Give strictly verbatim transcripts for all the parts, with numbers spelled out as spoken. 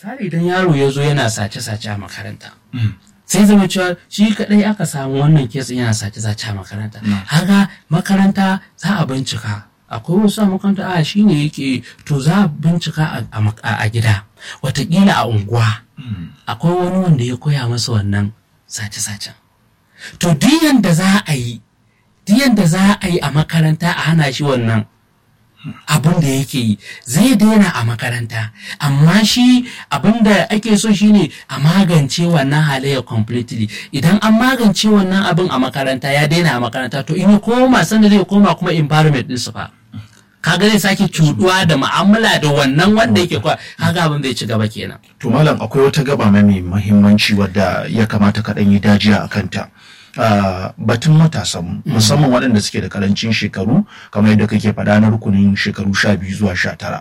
misali idan yaro ya zo yana sace-sace a makaranta sai zama cewa shi kadai aka samu wannan kesin yana sace-sace a makaranta haka makaranta za a bincika akwai wasu a makaranta a shi ne yake to za a bincika a gida watakila a unguwa akwai wani wanda ya koya masa wannan sace-sacen to diyan da za a yi diyan da za a yi a makaranta a hana shi wannan abin da yake yi zai daina a makaranta amma shi abin da ake so shine a magance wannan halayya completely idan an magance wannan abin a makaranta ya daina a makaranta to in ya koma sanda zai koma kuma environment din su fa kaga zai sake cuduwa da mu'amala da wannan wanda yake kwa kaga abin zai ci gaba kenan. To malam akwai wata gaba mai muhimmanci wadda ya kamata ka dan yi dajiya akan ta. Uh, batun matasan musamman mm. waɗanda suke da karancin shekaru kamar yadda kake faɗa na rukunin shekaru sha biyu zuwa sha tara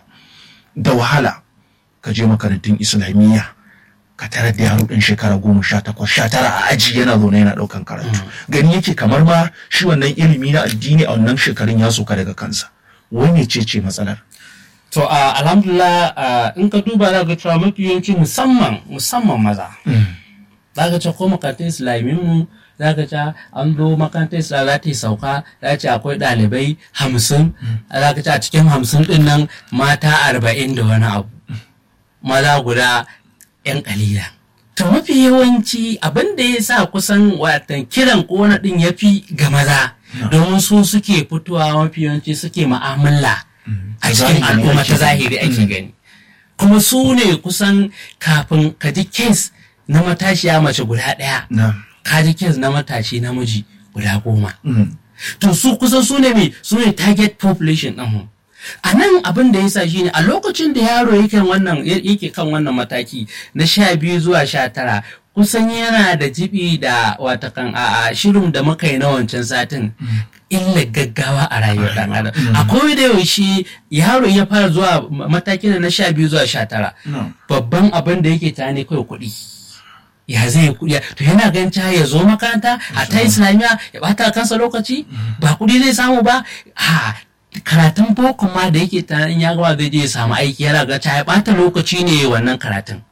da wahala ka je makarantun islamiyya ka tarar da yaro ɗan shekara goma sha takwas sha tara a aji yana zaune yana ɗaukan karatu mm. gani yake kamar ma shi wannan ilimi na addini a wannan shekarun ya soka daga kansa wani ce ce matsalar. To uh, alhamdulillah uh, in ka duba za ka cewa mafi yawanci musamman musamman maza mm. za ka ce ko makarantun islamiyyin mu za ka ca an zo makarantar islam za ta yi sauka za ce akwai ɗalibai hamsin za ka ca a cikin hamsin ɗin nan mata arba'in da wani abu maza guda yan ƙalila. To mafi yawanci abin da ya sa kusan watan kiran ƙona ɗin ya fi ga maza domin su suke fitowa mafi yawanci suke ma'amala a cikin al'umma ta zahiri ake gani kuma su ne kusan kafin ka ji kes na matashiya mace guda ɗaya. kaji kes na matashi namiji guda goma. Mm. To su kusan su ne mai su ne target population ɗin. A nan abin da ya sa shi ne a lokacin da yaro yake wannan yake kan wannan mataki na sha biyu zuwa sha tara kusan yana da jibi da watakan a shirin da muka yi na wancan satin mm. illa gaggawa a rayuwar ɗan adam. Mm. Akwai da yaushe yaro ya fara zuwa mataki na sha biyu zuwa sha tara. Mm. Babban abin da yake ta ne kawai kuɗi. Ya zai kuɗi to yana ganin ta ya zo makaranta a ta islamiyya ya bata kansa lokaci ba kuɗi zai samu ba ha karatun boko ma da yake tunanin ya gaba zai je ya samu aiki yana ga ta ya bata lokaci ne wannan karatun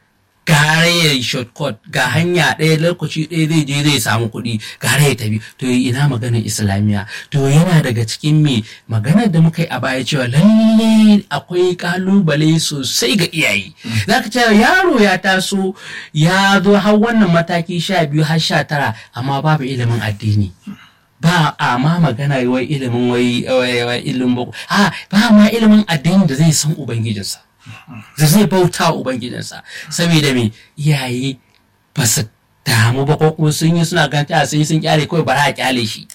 gara ya shortcut ga hanya ɗaya lokaci ɗaya zai je zai samu kuɗi gara ya tafi to ina maganar islamiyya to yana daga cikin me maganar da muka yi a baya cewa lalle akwai kalubale sosai ga iyaye zaka ce yaro ya taso ya zo har wannan mataki sha biyu har sha tara amma babu ilimin addini ba a ma magana wai ilimin wai ilimin boko a ba ma ilimin addini da zai san ubangijinsa da zai bauta ubangijinsa saboda me iyaye ba su damu ba ko kuma sun yi suna ganta sai sun kyale kawai bara a kyale shi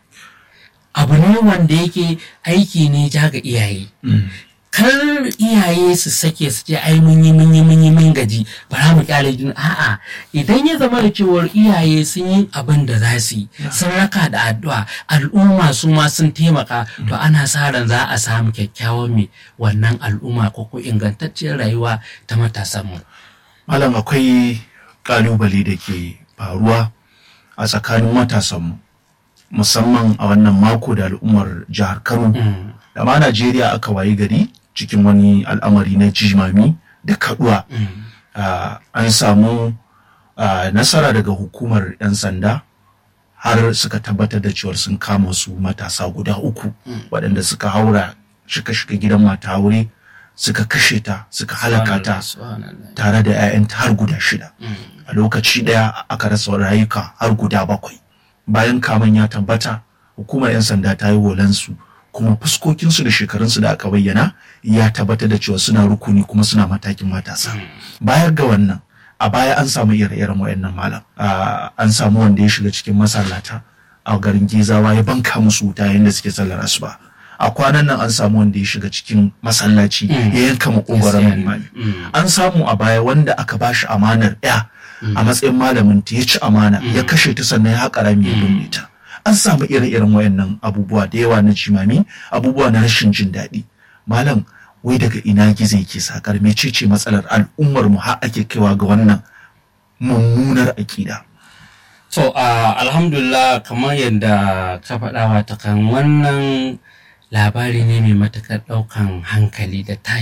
abu ne wanda yake aiki ne ja ga iyaye kar iyaye su sake su ce ai mun yi mun yi mun yi mun gaji bara mu kyale juna a'a idan ya zama da cewar iyaye sun yi abin da za su yi sun raka da addu'a al'umma su ma sun taimaka to ana sa ran za a samu kyakkyawan mai wannan al'umma ko ko ingantacciyar rayuwa ta matasan mu. Malam akwai kalubale da ke faruwa a tsakanin matasan mu musamman a wannan mako da al'ummar jihar Kano da ma Najeriya aka wayi gari cikin wani al'amari na jimami da kaduwa. Mm. Uh, an samu uh, nasara daga hukumar 'yan sanda har suka tabbatar da cewar sun kama su matasa guda uku mm. waɗanda suka haura suka shiga gidan mata aure suka kashe ta suka halaka ta tare da 'ya'yanta har guda shida. Mm. A lokaci ɗaya aka rasa rayuka har guda bakwai. Bayan kaman ya tabbata hukumar 'yan sanda ta yi wolansu kuma fuskokinsu da shekarunsu da aka bayyana ya tabbatar da cewa suna rukuni kuma suna matakin matasa. Bayar ga wannan a baya an samu ire-iren wayannan malam an samu wanda ya shiga cikin masallata a garin Gezawa ya banka musu wuta yayin da suke sallar asuba. A kwanan nan an samu wanda ya shiga cikin masallaci ya yanka makogoron limami. An samu a baya wanda aka bashi amanar ya a matsayin malamin ta ya ci amana ya kashe ta sannan ya haƙa rami ya binne ta. An samu ire-iren wayannan abubuwa da yawa na jimami abubuwa na rashin jin daɗi. Malam wai daga ina gizo yake sakar mecece matsalar al'ummar mu har ake kaiwa ga wannan mummunar aƙida. To uh, alhamdulillah kamar yadda ka faɗa wata kan wannan labari ne mai matuƙar ɗaukan hankali da tashi